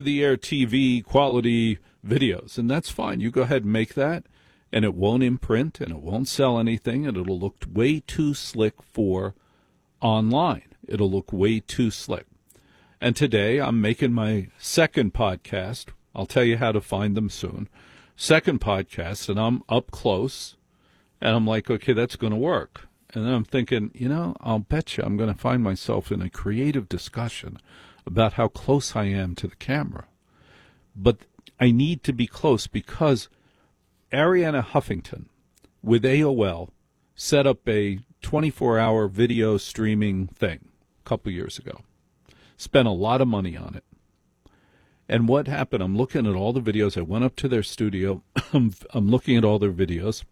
the air TV quality videos, and that's fine. You go ahead and make that, and it won't imprint, and it won't sell anything, and it'll look way too slick for online. It'll look way too slick. And today I'm making my second podcast. I'll tell you how to find them soon. Second podcast, and I'm up close, and I'm like, okay, that's going to work. And then I'm thinking, I'll bet you I'm going to find myself in a creative discussion about how close I am to the camera. But I need to be close because Arianna Huffington with AOL set up a 24-hour video streaming thing a couple years ago. Spent a lot of money on it. And what happened, I'm looking at all the videos. I went up to their studio. I'm looking at all their videos.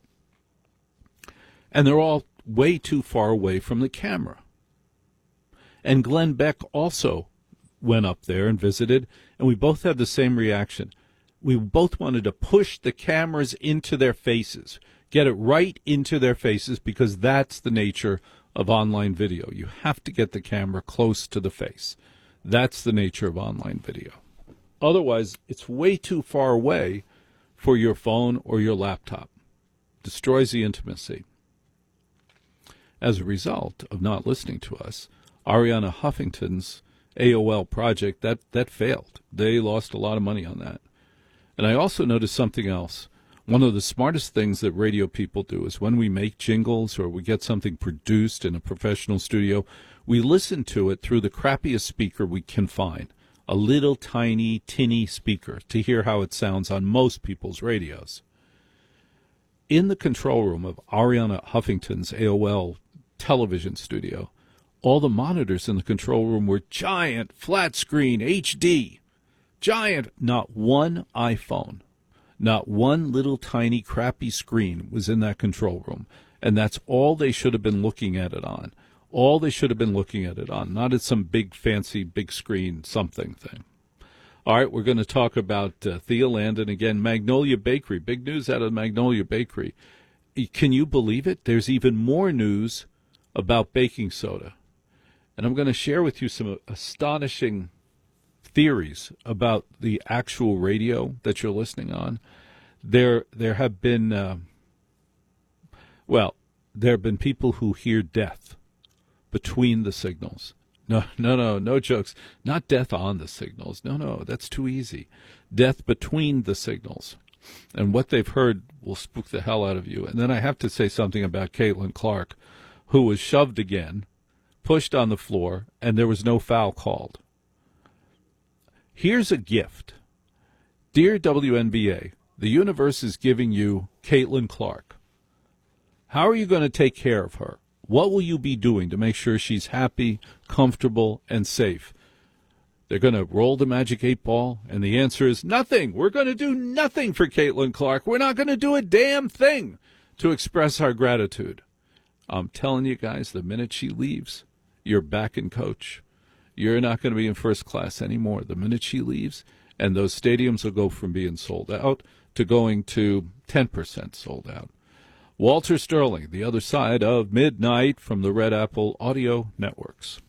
And they're all way too far away from the camera. And Glenn Beck also went up there and visited, and we both had the same reaction. We both wanted to push the cameras into their faces, get it right into their faces, because that's the nature of online video. You have to get the camera close to the face. That's the nature of online video. Otherwise, it's way too far away for your phone or your laptop. Destroys the intimacy. As a result of not listening to us, Arianna Huffington's AOL project, that failed. They lost a lot of money on that. And I also noticed something else. One of the smartest things that radio people do is when we make jingles or we get something produced in a professional studio, we listen to it through the crappiest speaker we can find, a little tiny, tinny speaker, to hear how it sounds on most people's radios. In the control room of Arianna Huffington's AOL television studio, all the monitors in the control room were giant, flat screen, HD. Giant. Not one iPhone, not one little tiny crappy screen was in that control room. And that's all they should have been looking at it on. All they should have been looking at it on, not at some big, fancy, big screen something thing. All right, we're going to talk about Thea Landon again. Magnolia Bakery, big news out of Magnolia Bakery. Can you believe it? There's even more news about baking soda. And I'm going to share with you some astonishing theories about the actual radio that you're listening on. There have been, there have been people who hear death between the signals. No jokes. Not death on the signals. No, that's too easy. Death between the signals. And what they've heard will spook the hell out of you. And then I have to say something about Caitlin Clark, who was shoved again, pushed on the floor, and there was no foul called. Here's a gift. Dear WNBA, the universe is giving you Caitlin Clark. How are you going to take care of her? What will you be doing to make sure she's happy, comfortable, and safe? They're going to roll the magic 8-ball, and the answer is nothing. We're going to do nothing for Caitlin Clark. We're not going to do a damn thing to express our gratitude. I'm telling you guys, the minute she leaves, you're back in coach. You're not going to be in first class anymore. The minute she leaves, and those stadiums will go from being sold out to going to 10% sold out. Walter Sterling, the other side of midnight from the Red Apple Audio Networks.